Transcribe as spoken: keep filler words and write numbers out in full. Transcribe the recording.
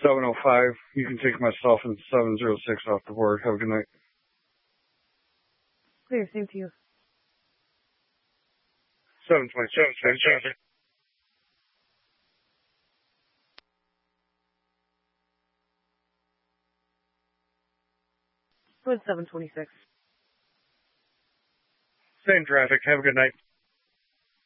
seven oh five. You can take myself and seven oh six off the board. Have a good night. Clear, same to you. seven twenty-seven. Good seven twenty-six. Same traffic. Have a good night.